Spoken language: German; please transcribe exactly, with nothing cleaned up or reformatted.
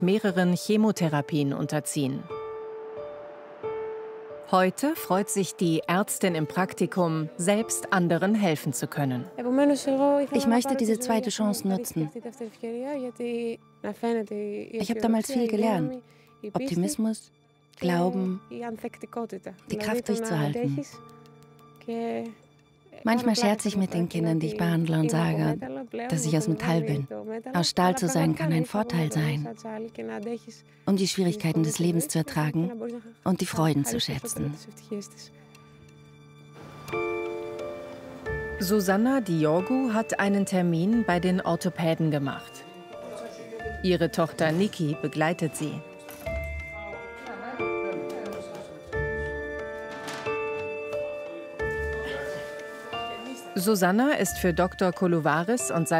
mehreren Chemotherapien unterziehen. Heute freut sich die Ärztin im Praktikum, selbst anderen helfen zu können. Ich möchte diese zweite Chance nutzen. Ich habe damals viel gelernt. Optimismus, Glauben, die Kraft durchzuhalten. Manchmal scherze ich mit den Kindern, die ich behandle, und sage, dass ich aus Metall bin. Aus Stahl zu sein kann ein Vorteil sein, um die Schwierigkeiten des Lebens zu ertragen und die Freuden zu schätzen. Susanna Diogu hat einen Termin bei den Orthopäden gemacht. Ihre Tochter Niki begleitet sie. Susanna ist für Doktor Koulouvaris und seine